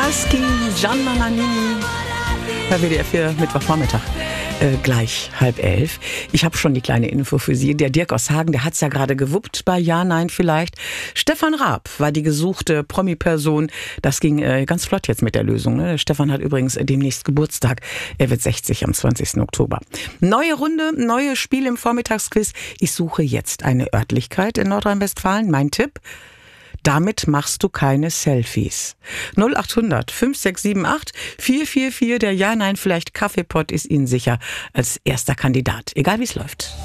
Lasky, Gianna Nannini. Bei WDR 4 Mittwochvormittag. Gleich 10:30. Ich habe schon die kleine Info für Sie. Der Dirk aus Hagen, der hat's ja gerade gewuppt bei Ja, Nein vielleicht. Stefan Raab war die gesuchte Promi-Person. Das ging ganz flott jetzt mit der Lösung. Ne? Stefan hat übrigens demnächst Geburtstag. Er wird 60 am 20. Oktober. Neue Runde, neues Spiel im Vormittagsquiz. Ich suche jetzt eine Örtlichkeit in Nordrhein-Westfalen. Mein Tipp: damit machst du keine Selfies. 0800 5678 444. Der Ja, Nein, vielleicht Kaffeepott ist Ihnen sicher als erster Kandidat. Egal wie es läuft.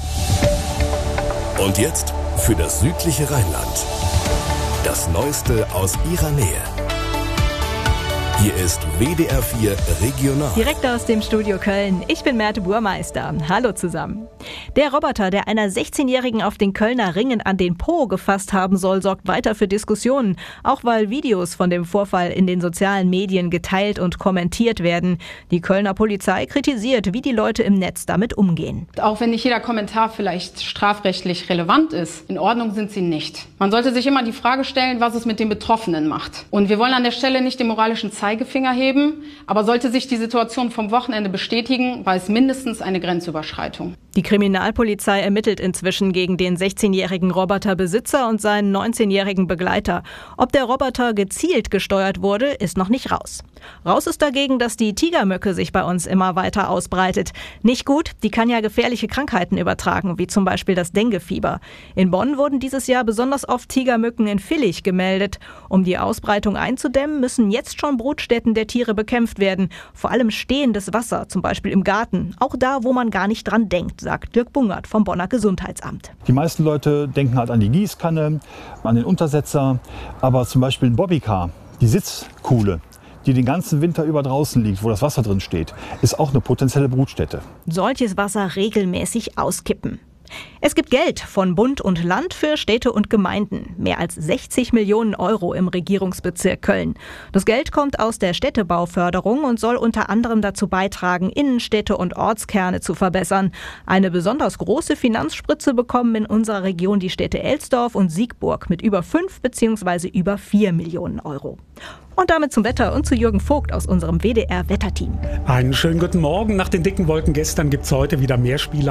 Und jetzt für das südliche Rheinland. Das Neueste aus Ihrer Nähe. Hier ist WDR 4 Regional. Direkt aus dem Studio Köln. Ich bin Merte Burmeister. Hallo zusammen. Der Roboter, der einer 16-Jährigen auf den Kölner Ringen an den Po gefasst haben soll, sorgt weiter für Diskussionen. Auch weil Videos von dem Vorfall in den sozialen Medien geteilt und kommentiert werden. Die Kölner Polizei kritisiert, wie die Leute im Netz damit umgehen. Auch wenn nicht jeder Kommentar vielleicht strafrechtlich relevant ist, in Ordnung sind sie nicht. Man sollte sich immer die Frage stellen, was es mit den Betroffenen macht. Und wir wollen an der Stelle nicht den moralischen Zeigefinger heben, aber sollte sich die Situation vom Wochenende bestätigen, war es mindestens eine Grenzüberschreitung. Die Kriminalpolizei ermittelt inzwischen gegen den 16-jährigen Roboterbesitzer und seinen 19-jährigen Begleiter. Ob der Roboter gezielt gesteuert wurde, ist noch nicht raus. Raus ist dagegen, dass die Tigermücke sich bei uns immer weiter ausbreitet. Nicht gut, die kann ja gefährliche Krankheiten übertragen, wie zum Beispiel das Denguefieber. In Bonn wurden dieses Jahr besonders oft Tigermücken in Villich gemeldet. Um die Ausbreitung einzudämmen, müssen jetzt schon Brutstätten der Tiere bekämpft werden. Vor allem stehendes Wasser, zum Beispiel im Garten. Auch da, wo man gar nicht dran denkt, sagt Dirk Bungert vom Bonner Gesundheitsamt. Die meisten Leute denken halt an die Gießkanne, an den Untersetzer, aber zum Beispiel ein Bobbycar, die Sitzkuhle, die den ganzen Winter über draußen liegt, wo das Wasser drin steht, ist auch eine potenzielle Brutstätte. Solches Wasser regelmäßig auskippen. Es gibt Geld von Bund und Land für Städte und Gemeinden. Mehr als 60 Millionen Euro im Regierungsbezirk Köln. Das Geld kommt aus der Städtebauförderung und soll unter anderem dazu beitragen, Innenstädte und Ortskerne zu verbessern. Eine besonders große Finanzspritze bekommen in unserer Region die Städte Elsdorf und Siegburg mit über 5 bzw. über 4 Millionen Euro. Und damit zum Wetter und zu Jürgen Vogt aus unserem WDR-Wetterteam. Einen schönen guten Morgen. Nach den dicken Wolken gestern gibt es heute wieder mehr Spiele